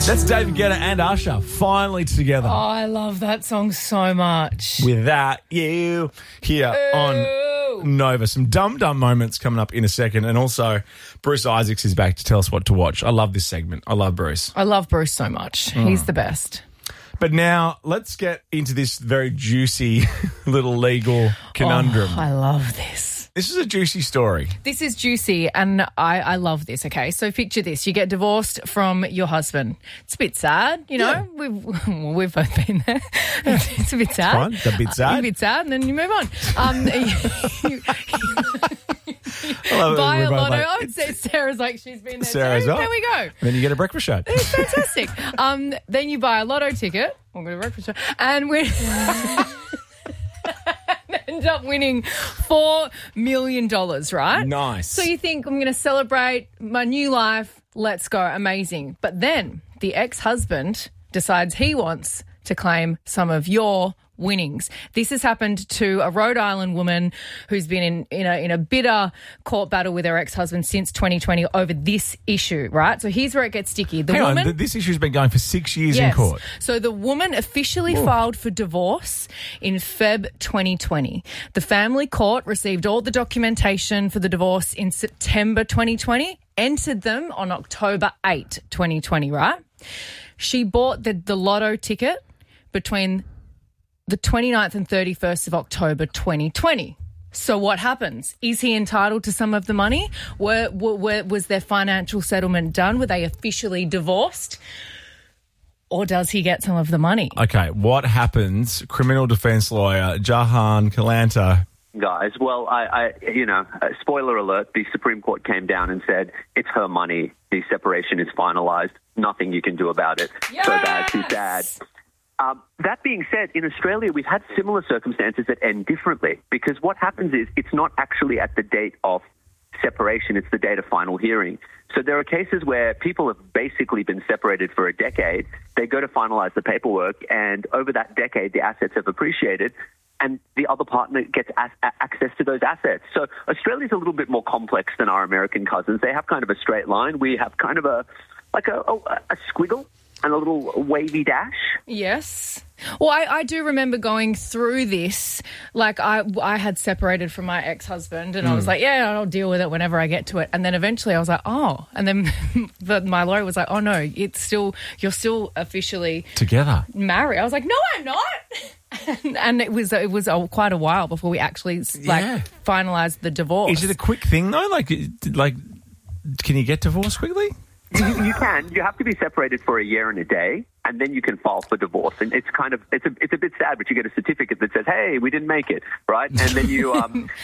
That's David Guetta and Usher finally together. Oh, I love that song so much. Without you here on Nova. Some dumb moments coming up in a second. And also, Bruce Isaacs is back to tell us what to watch. I love this segment. I love Bruce. I love Bruce so much. He's the best. But now, let's get into this very juicy little legal conundrum. Oh, I love this. This is a juicy story. This is juicy, and I love this, okay? So picture this. You get divorced from your husband. It's a bit sad, you know? Yeah. We've both been there. It's a bit sad. Fine. It's a bit sad. A bit sad, and then you move on. Buy a lotto. I would say Sarah's like, she's been there Sarah's too. up. There we go. And then you get a breakfast show. It's fantastic. Then you buy a lotto ticket. We'll get a breakfast show. And we end up winning $4 million, right? Nice. So you think, I'm going to celebrate my new life. Let's go. Amazing. But then the ex-husband decides he wants to claim some of your winnings. This has happened to a Rhode Island woman who's been in a bitter court battle with her ex-husband since 2020 over this issue, right? So here's where it gets sticky. Hang on, this issue's been going for 6 years in court. So the woman officially filed for divorce in Feb 2020. The family court received all the documentation for the divorce in September 2020, entered them on October 8, 2020, right? She bought the lotto ticket between the 29th and 31st of October 2020. So what happens? Is he entitled to some of the money? Was their financial settlement done? Were they officially divorced? Or does he get some of the money? Okay, what happens? Criminal defence lawyer Jahan Kalanta. Guys, well, spoiler alert, the Supreme Court came down and said it's her money. The separation is finalised. Nothing you can do about it. Yes! So bad, too sad. That being said, in Australia, we've had similar circumstances that end differently because what happens is it's not actually at the date of separation, it's the date of final hearing. So there are cases where people have basically been separated for a decade. They go to finalize the paperwork, and over that decade, the assets have appreciated, and the other partner gets access to those assets. So Australia's a little bit more complex than our American cousins. They have kind of a straight line. We have kind of a squiggle and a little wavy dash. Yes. Well, I do remember going through this. Like, I had separated from my ex-husband and I was like, yeah, I'll deal with it whenever I get to it. And then eventually I was like, oh. And then my lawyer was like, oh, no, you're still officially together, married. I was like, no, I'm not. And it was quite a while before we actually finalised the divorce. Is it a quick thing, though? Like, can you get divorced quickly? You can. You have to be separated for a year and a day, and then you can file for divorce. And it's kind of it's a bit sad, but you get a certificate that says, "Hey, we didn't make it," right? And then you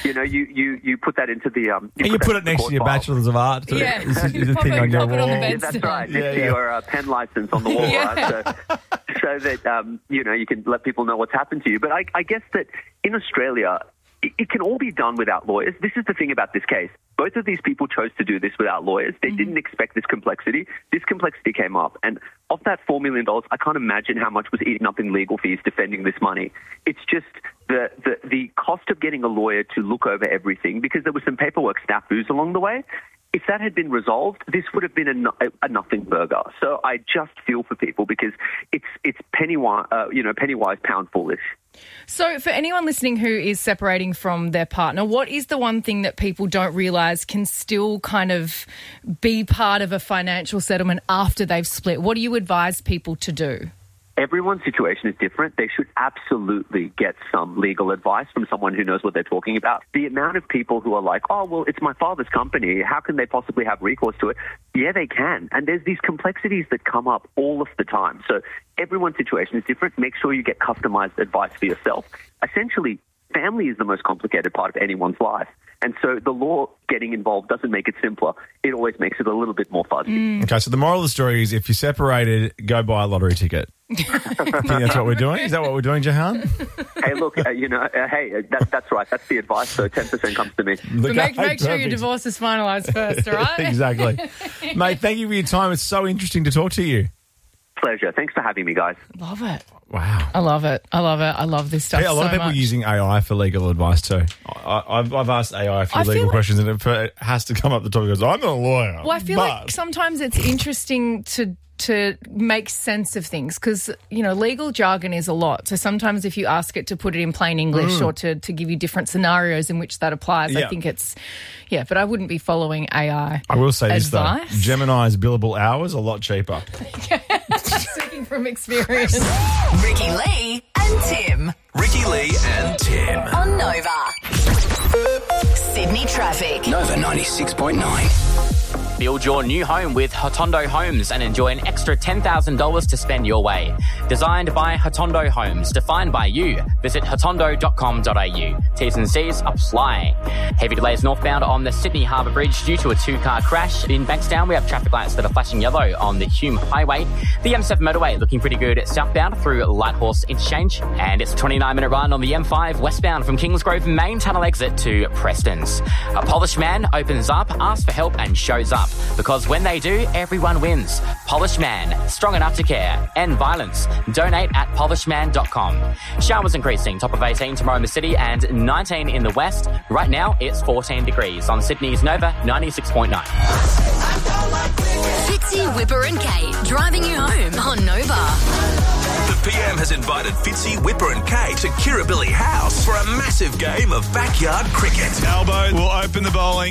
you put that into the you put it next to your Bachelor's of Art. Yeah, the thing on your wall. Yeah, that's right. Next to your pen license on the wall, right? So that you can let people know what's happened to you. But I guess that in Australia, it can all be done without lawyers. This is the thing about this case. Both of these people chose to do this without lawyers. They didn't expect this complexity. This complexity came up. And of that $4 million, I can't imagine how much was eaten up in legal fees defending this money. It's just the cost of getting a lawyer to look over everything, because there was some paperwork snafus along the way. If that had been resolved, this would have been a nothing burger. So I just feel for people because it's penny wise, pound foolish. So for anyone listening who is separating from their partner, what is the one thing that people don't realise can still kind of be part of a financial settlement after they've split? What do you advise people to do? Everyone's situation is different. They should absolutely get some legal advice from someone who knows what they're talking about. The amount of people who are like, oh, well, it's my father's company. How can they possibly have recourse to it? Yeah, they can. And there's these complexities that come up all of the time. So everyone's situation is different. Make sure you get customized advice for yourself. Essentially, family is the most complicated part of anyone's life. And so the law getting involved doesn't make it simpler. It always makes it a little bit more fuzzy. Okay, so the moral of the story is if you're separated, go buy a lottery ticket. I think that's what we're doing. Is that what we're doing, Jahan? Hey, look, that's right. That's the advice. So 10% comes to me. But make sure your divorce is finalised first, all right? Exactly. Mate, thank you for your time. It's so interesting to talk to you. Pleasure. Thanks for having me, guys. Love it. Wow. I love it. I love this stuff so much. A lot of people are using AI for legal advice too. I've asked AI a few legal questions and it has to come up the top. It goes, I'm not a lawyer. Well, I feel like sometimes it's interesting to to make sense of things because, legal jargon is a lot. So sometimes if you ask it to put it in plain English or to give you different scenarios in which that applies, I think it's, but I wouldn't be following AI. I will say advice. This, though. Gemini's billable hours are a lot cheaper. Speaking from experience. Ricky Lee and Tim. Ricky Lee and Tim. On Nova. Sydney traffic. Nova 96.9. Build your new home with Hotondo Homes and enjoy an extra $10,000 to spend your way. Designed by Hotondo Homes, defined by you. Visit hotondo.com.au. T's and C's apply. Heavy delays northbound on the Sydney Harbour Bridge due to a two-car crash. In Bankstown, we have traffic lights that are flashing yellow on the Hume Highway. The M7 motorway looking pretty good southbound through Lighthorse Interchange. And it's a 29-minute run on the M5 westbound from Kingsgrove main tunnel exit to Preston's. A polished man opens up, asks for help and shows up. Because when they do, everyone wins. Polished Man, strong enough to care. End violence. Donate at polishedman.com. Showers increasing, top of 18 tomorrow in the city and 19 in the west. Right now, it's 14 degrees on Sydney's Nova 96.9. Fitzy, Whipper and Kate, driving you home on Nova. The PM has invited Fitzy, Whipper and Kate to Kirribilli House for a massive game of backyard cricket. Albo will open the bowling.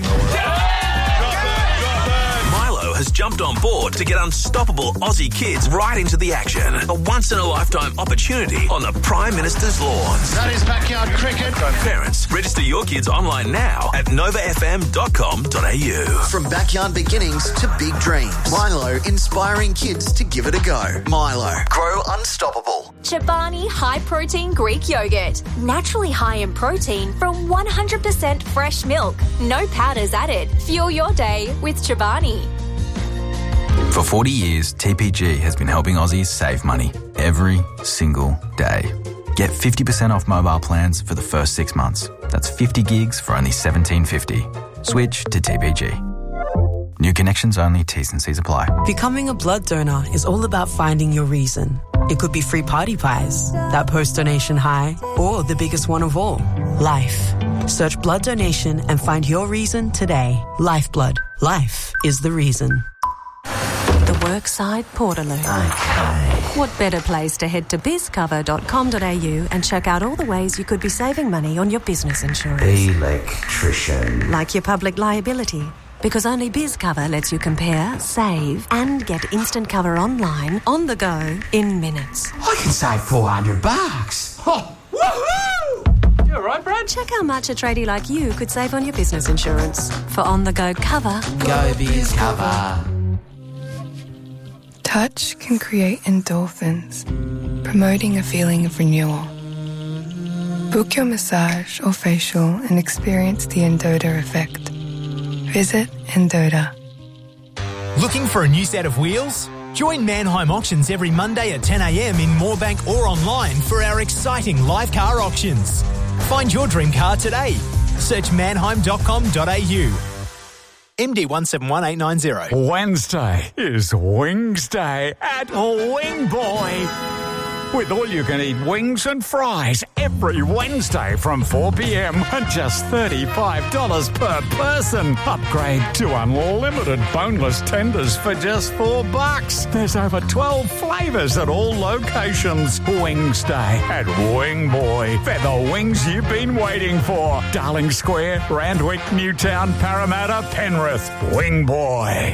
Milo has jumped on board to get unstoppable Aussie kids right into the action. A once-in-a-lifetime opportunity on the Prime Minister's lawns. That is backyard cricket. Parents, register your kids online now at novafm.com.au. From backyard beginnings to big dreams, Milo inspiring kids to give it a go. Milo, grow unstoppable. Chobani High Protein Greek Yogurt. Naturally high in protein from 100% fresh milk. No powders added. Fuel your day with Chobani. For 40 years, TPG has been helping Aussies save money every single day. Get 50% off mobile plans for the first 6 months. That's 50 gigs for only $17.50. Switch to TPG. New connections only, T's and C's apply. Becoming a blood donor is all about finding your reason. It could be free party pies, that post-donation high, or the biggest one of all, life. Search blood donation and find your reason today. Lifeblood. Life is the reason. The Workside Portaloo. Okay. What better place to head to bizcover.com.au and check out all the ways you could be saving money on your business insurance. Electrician. Like your public liability. Because only BizCover lets you compare, save, and get instant cover online, on the go, in minutes. I can save $400. Oh, woohoo! You all right, Brad? Check how much a tradie like you could save on your business insurance. For on-the-go cover, go BizCover. Touch can create endorphins, promoting a feeling of renewal. Book your massage or facial and experience the Endota effect. Visit Endota. Looking for a new set of wheels? Join Mannheim Auctions every Monday at 10 a.m. in Moorebank or online for our exciting live car auctions. Find your dream car today. Search mannheim.com.au. MD 171890. Wednesday is Wings Day at Wing Boy. With all-you-can-eat wings and fries every Wednesday from 4 p.m. and just $35 per person. Upgrade to unlimited boneless tenders for just $4. There's over 12 flavours at all locations. Wings Day at Wing Boy. They're the wings you've been waiting for. Darling Square, Randwick, Newtown, Parramatta, Penrith. Wing Boy.